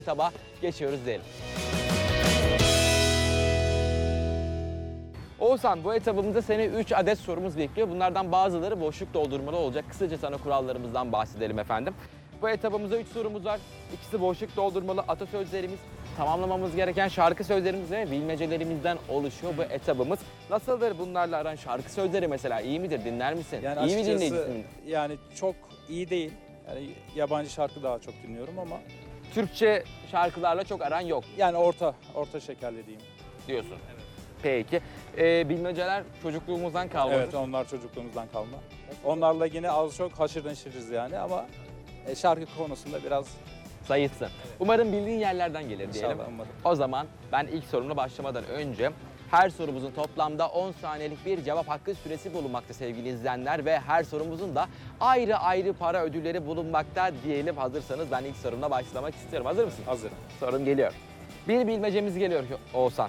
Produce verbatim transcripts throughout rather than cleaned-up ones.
Etaba geçiyoruz diyelim. Oğuzhan, bu etabımızda seni üç adet sorumuz bekliyor. Bunlardan bazıları boşluk doldurmalı olacak. Kısaca sana kurallarımızdan bahsedelim efendim. Bu etabımızda üç sorumuz var. İkisi boşluk doldurmalı atasözlerimiz. Tamamlamamız gereken şarkı sözlerimiz ve bilmecelerimizden oluşuyor bu etabımız. Nasıldır bunlarla aran? Şarkı sözleri mesela iyi midir? Dinler misin? Yani iyi mi açıkçası dinleyicisin? yani çok iyi değil. Yani yabancı şarkı daha çok dinliyorum ama Türkçe şarkılarla çok aran yok yani orta orta şekerli diyeyim. diyorsun. Evet. Peki. Ee, bilmeceler çocukluğumuzdan kalmadır. Evet, onlar çocukluğumuzdan kalma. Onlarla yine az çok haşır neşiriz yani ama e, şarkı konusunda biraz Zayıfsın. Umarım bildiğin yerlerden gelir diyelim. inşallah umarım. O zaman ben ilk sorumla başlamadan önce her sorumuzun toplamda on saniyelik bir cevap hakkı süresi bulunmakta sevgili izleyenler ve her sorumuzun da ayrı ayrı para ödülleri bulunmakta diyelim. Hazırsanız ben ilk sorumla başlamak istiyorum. Hazır mısın? Hazırım. Sorum geliyor. Bir bilmecemiz geliyor Oğuzhan.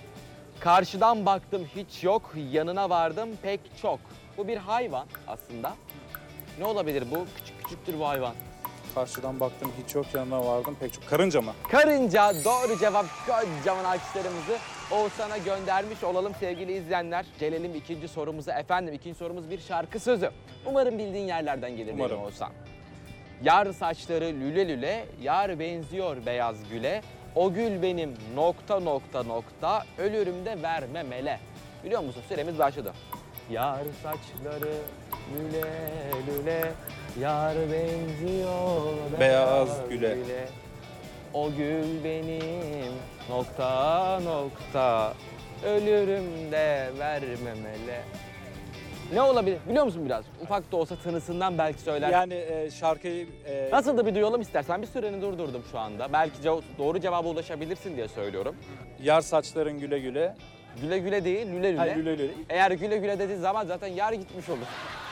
Karşıdan baktım hiç yok, yanına vardım pek çok. Bu bir hayvan aslında. Ne olabilir bu? Küçük küçüktür bu hayvan. Karşıdan baktım hiç yok, yanına vardım pek çok. Karınca mı? Karınca doğru cevap. Kocaman alkışlarımızı Oğuzhan'a göndermiş olalım sevgili izleyenler. Gelelim ikinci sorumuza efendim. İkinci sorumuz bir şarkı sözü. Umarım bildiğin yerlerden gelir Umarım. diyelim Oğuzhan. Yar saçları lüle lüle, yar benziyor beyaz güle. O gül benim nokta nokta nokta, ölürüm de verme mele. Biliyor musun? Süremiz başladı. Yar saçları lüle lüle, yar benziyor Beyaz güle. O gül benim nokta nokta, ölürüm de vermemele. Ne olabilir? Biliyor musun biraz? Ufak da olsa tınısından belki söyler. Yani e, şarkıyı e, Nasıl da bir duyalım istersen. Bir süreni durdurdum şu anda. Belki cev- doğru cevaba ulaşabilirsin diye söylüyorum. yar saçların güle güle. Güle güle değil, lüle lüle. Hayır, lüle lüle. Eğer güle güle dediği zaman zaten yar gitmiş olur.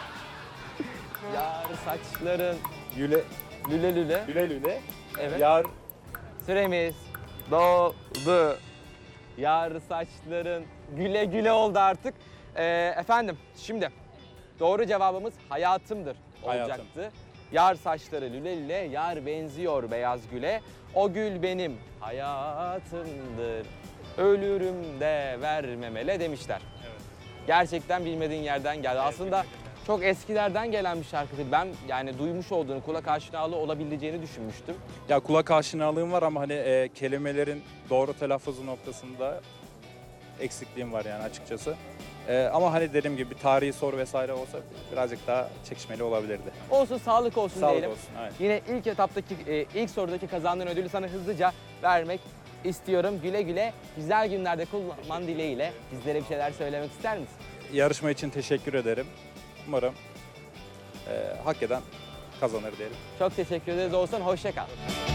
Yar saçların Güle lüle lüle. lüle lüle. Evet. Yar Süremiz doldu. Yar saçların güle güle oldu artık. Ee, efendim şimdi doğru cevabımız hayatımdır olacaktı. Hayatım. Yar saçları lüle lüle, yar benziyor beyaz güle. O gül benim hayatımdır. Ölürüm de vermemele demişler. Evet. Gerçekten bilmediğin yerden geldi. Aslında çok eskilerden gelen bir şarkıdır. Ben yani duymuş olduğunu, kulak aşinalı olabileceğini düşünmüştüm. Ya kulak aşinalığım var ama hani e, kelimelerin doğru telaffuzu noktasında eksikliğim var yani açıkçası. E, ama hani dediğim gibi bir tarihi soru vesaire olsa birazcık daha çekişmeli olabilirdi. Olsun, sağlık olsun Sağlık diyelim. olsun. Evet. Yine ilk etaptaki, e, ilk sorudaki kazandığın ödülü sana hızlıca vermek istiyorum. Güle güle, güzel günlerde kullanman dileğiyle bizlere bir şeyler söylemek ister misin? Yarışma için teşekkür ederim. Umarım e, hak eden kazanır diyelim. Çok teşekkür ederiz Oğuzhan, hoşça kal.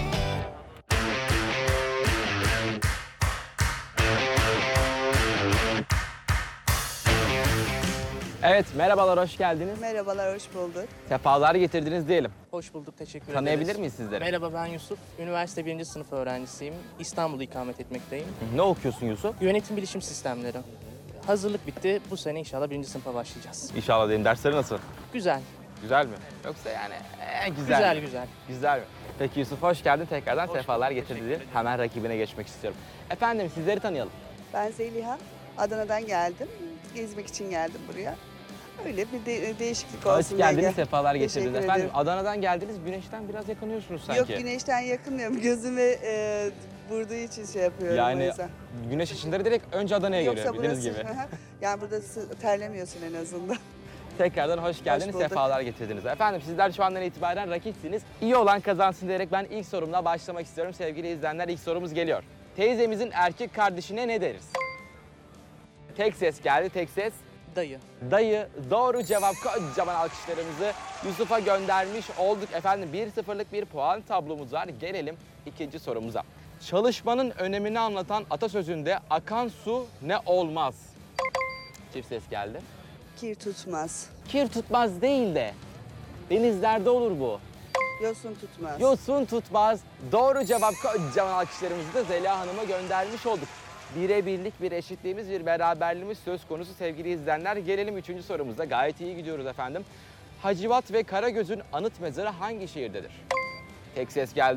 Evet, merhabalar, hoş geldiniz. Merhabalar, hoş bulduk. Sefalar getirdiniz diyelim. Hoş bulduk, teşekkür Tanıyabilir ederiz. miyiz sizleri? Merhaba, ben Yusuf. Üniversite birinci sınıf öğrencisiyim. İstanbul'da ikamet etmekteyim. Ne okuyorsun Yusuf? Yönetim bilişim sistemleri. Hazırlık bitti. Bu sene inşallah birinci sınıfa başlayacağız. İnşallah diyeyim. Dersleri nasıl? Güzel, Güzel mi? Yoksa yani ee, güzel güzel, mi? güzel. Güzel mi? Peki Yusuf, hoş geldin. Tekrardan Hoş sefalar bulduk, getirdin. teşekkür ederim. Hemen rakibine geçmek istiyorum. Efendim sizleri tanıyalım. Ben Zeliha, Adana'dan geldim. Gezmek için geldim buraya. Öyle bir de- değişiklik olsun Hoş diye geldiniz, gel- sefalar getirdiniz. Teşekkür Efendim ederim. Adana'dan geldiniz, güneşten biraz yakınıyorsunuz sanki. Yok, güneşten yakınmıyorum. Gözüme e, vurduğu için şey yapıyorum. o Yani yüzden. güneş ışınları direkt önce Adana'ya geliyor Yoksa bildiğiniz burası, gibi. hı hı. yani burada sı- terlemiyorsun en azından. Tekrardan hoş geldiniz, bulduk. sefalar getirdiniz. Efendim sizler şu andan itibaren rakipsiniz. İyi olan kazansın diyerek ben ilk sorumla başlamak istiyorum. Sevgili izleyenler, ilk sorumuz geliyor. Teyzemizin erkek kardeşine ne deriz? Tek ses geldi, tek ses. Dayı. Dayı doğru cevap, kocaman alkışlarımızı Yusuf'a göndermiş olduk. Efendim bir sıfırlık bir puan tablomuz var. Gelelim ikinci sorumuza. Çalışmanın önemini anlatan atasözünde akan su ne olmaz? Çift ses geldi. Kir tutmaz, Kir tutmaz değil de denizlerde olur bu. yosun tutmaz. Yosun tutmaz. Doğru cevap, kocaman alkışlarımızı da Zeliha Hanım'a göndermiş olduk. Bire birlik bir eşitliğimiz, bir beraberliğimiz söz konusu sevgili izleyenler. Gelelim üçüncü sorumuza. Gayet iyi gidiyoruz efendim. Hacivat ve Karagöz'ün anıt mezarı hangi şehirdedir? Tek ses geldi.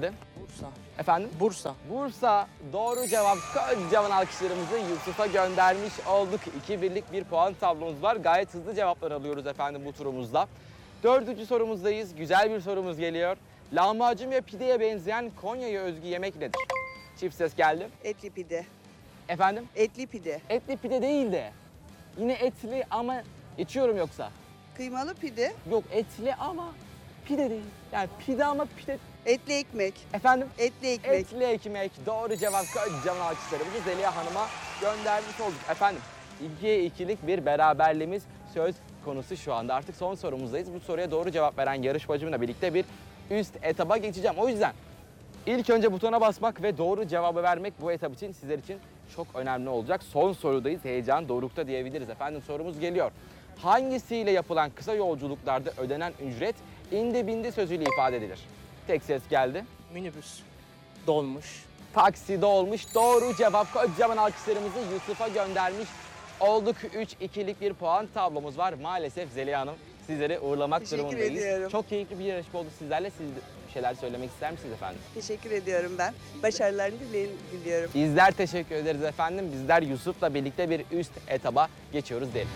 Bursa. Efendim? Bursa. Bursa doğru cevap. Kocaman alkışlarımızı Yusuf'a göndermiş olduk. iki birlik bir puan tablomuz var. Gayet hızlı cevaplar alıyoruz efendim bu turumuzda. Dördüncü sorumuzdayız. Güzel bir sorumuz geliyor. Lahmacun ve pideye benzeyen Konya'ya özgü yemek nedir? Çift ses geldi. Etli pide. Efendim? Etli pide. Etli pide değil de. Yine etli ama geçiyorum yoksa. Kıymalı pide. Yok etli ama pide değil. Yani pide ama pide. Etli ekmek. Efendim? Etli ekmek. Etli ekmek. Doğru cevap. Kocaman alkışlarımızı Zeliha Hanım'a göndermiş olduk. Efendim ikiye ikilik bir beraberliğimiz söz konusu şu anda. Artık son sorumuzdayız. Bu soruya doğru cevap veren yarışmacımla birlikte bir üst etaba geçeceğim. O yüzden ilk önce butona basmak ve doğru cevabı vermek bu etap için sizler için çok önemli olacak. Son sorudayız. Heyecan dorukta diyebiliriz. Efendim sorumuz geliyor. Hangisiyle yapılan kısa yolculuklarda ödenen ücret indi bindi sözüyle ifade edilir? Tek ses geldi. Minibüs. Dolmuş. Takside olmuş. Doğru cevap. Kocaman alkışlarımızı Yusuf'a göndermiş olduk. üç ikilik bir puan tablomuz var. Maalesef Zeliha Hanım sizleri uğurlamak Teşekkür durumundayız. ediyorum. Çok keyifli bir yarışma oldu sizlerle. Siz de bir şeyler söylemek ister misiniz efendim? Teşekkür ediyorum ben. Başarılarını dile- diliyorum. Bizler teşekkür ederiz efendim. Bizler Yusuf'la birlikte bir üst etaba geçiyoruz diyelim.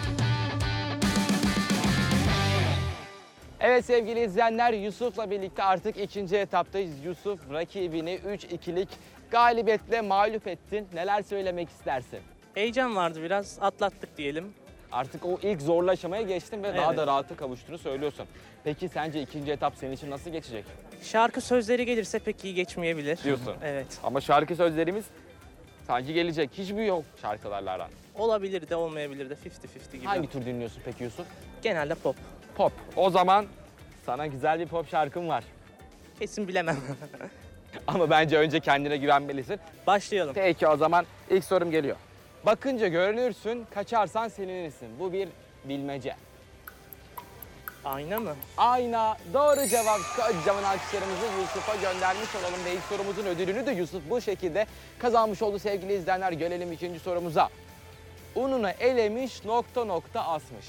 Evet sevgili izleyenler, Yusuf'la birlikte artık ikinci etaptayız. Yusuf rakibini üç ikilik galibiyetle mağlup ettin. Neler söylemek istersin? Heyecan vardı biraz. Atlattık diyelim. Artık o ilk zorlu aşamaya geçtin ve daha Evet. da rahata kavuştuğunu söylüyorsun. Peki sence ikinci etap senin için nasıl geçecek? Şarkı sözleri gelirse pek iyi geçmeyebilir. Diyorsun. Evet. Ama şarkı sözlerimiz sanki gelecek. Hiçbir yok şarkılarla aran. Olabilir de olmayabilir de elli elli gibi. Hangi tür dinliyorsun peki Yusuf? Genelde pop. Pop. O zaman sana güzel bir pop şarkım var. Kesin bilemem. Ama bence önce kendine güvenmelisin. Başlayalım. Peki o zaman ilk sorum geliyor. Bakınca görünürsün, kaçarsan silinirsin. Bu bir bilmece. Ayna mı? Ayna doğru cevap. Kocaman alkışlarımızı Yusuf'a göndermiş olalım ve ilk sorumuzun ödülünü de Yusuf bu şekilde kazanmış oldu sevgili izleyenler. Gelelim ikinci sorumuza. Ununu elemiş, nokta nokta asmış.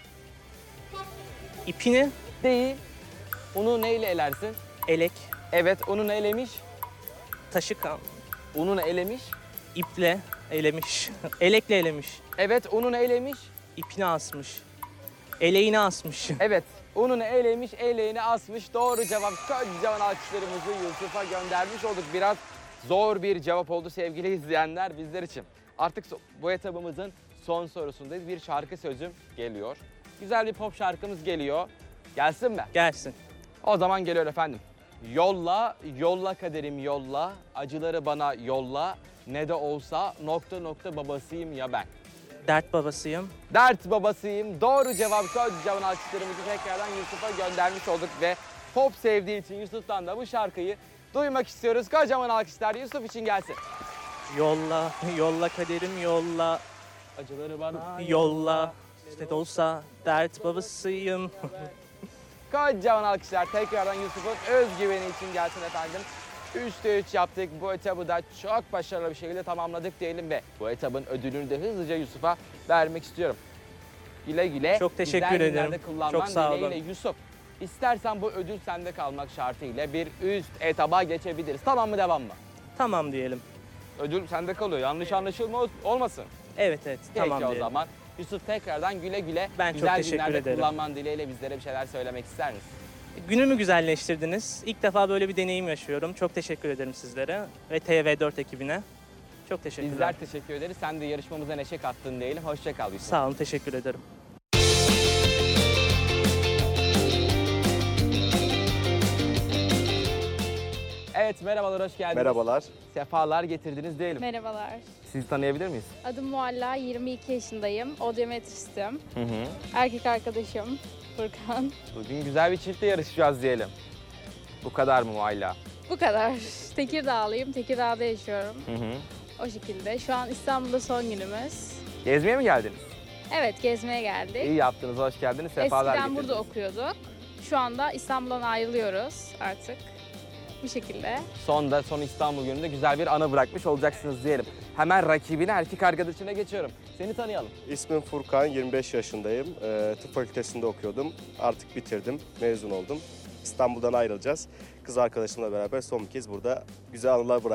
İpini, Değil. Unu neyle elersin? elek, Evet, ununu elemiş. taşı kan, Ununu elemiş. iple elemiş. Elekle elemiş. Evet, ununu elemiş. İpini asmış. Eleğini asmış. Evet, ununu elemiş, eleğini asmış. Doğru cevap. Kocaman alkışlarımızı Yusuf'a göndermiş olduk. Biraz zor bir cevap oldu sevgili izleyenler bizler için. Artık so- bu etabımızın son sorusundayız. Bir şarkı sözüm geliyor. Güzel bir pop şarkımız geliyor. Gelsin mi? Gelsin. O zaman geliyor efendim. Yolla, yolla kaderim yolla, acıları bana yolla, ne de olsa nokta nokta babasıyım ya ben. Dert babasıyım. Dert babasıyım. Doğru cevap. Kocaman alkışlarımızı tekrardan Yusuf'a göndermiş olduk ve pop sevdiği için Yusuf'tan da bu şarkıyı duymak istiyoruz. Kocaman alkışlar Yusuf için gelsin. Yolla, yolla kaderim yolla, Acıları bana yolla. İşte de olsa dert babasıyım. Kocaman alkışlar tekrardan Yusuf'un özgüveni için gelsin efendim. üçte üç yaptık. Bu etabı da çok başarılı bir şekilde tamamladık diyelim ve bu etabın ödülünü de hızlıca Yusuf'a vermek istiyorum. Güle güle. Çok teşekkür güzel ederim. günlerde kullanman Çok sağ olun. dileğiyle Yusuf. İstersen bu ödül sende kalmak şartıyla bir üst etaba geçebiliriz. Tamam mı, devam mı? Tamam diyelim. Ödül sende kalıyor. Yanlış anlaşılma ol- olmasın. Evet evet Peki tamam o diyelim. zaman Yusuf tekrardan güle güle Ben çok güzel teşekkür günlerde ederim. kullanman dileğiyle bizlere bir şeyler söylemek ister misin? Günümü güzelleştirdiniz. İlk defa böyle bir deneyim yaşıyorum. Çok teşekkür ederim sizlere ve T V dört ekibine. Çok teşekkürler. Bizler teşekkür ederiz. Sen de yarışmamıza neşe kattın diyelim. Hoşça kal Yusuf. Sağ olun, teşekkür ederim. Evet, merhabalar, hoş geldiniz. Merhabalar. Sefalar getirdiniz diyelim. Merhabalar. Sizi tanıyabilir miyiz? Adım Mualla, yirmi iki yaşındayım. Odyometristim. Hı hı. Erkek arkadaşım Furkan. Bugün güzel bir çiftle yarışacağız diyelim. Bu kadar mı Muayla? Bu kadar. Tekirdağlıyım. Tekirdağ'da yaşıyorum. Hı hı. O şekilde. Şu an İstanbul'da son günümüz. Gezmeye mi geldiniz? Evet, gezmeye geldik. İyi yaptınız, hoş geldiniz. Sefalar Eskiden getirdiniz. burada okuyorduk. Şu anda İstanbul'dan ayrılıyoruz artık. Bu şekilde. Son da son İstanbul gününde güzel bir anı bırakmış olacaksınız diyelim. Hemen rakibine, erkek arkadaşına geçiyorum. Seni tanıyalım. İsmim Furkan, yirmi beş yaşındayım. Ee, tıp fakültesinde okuyordum. Artık bitirdim, mezun oldum. İstanbul'dan ayrılacağız. kız arkadaşımla beraber son bir kez burada güzel anılar bırak.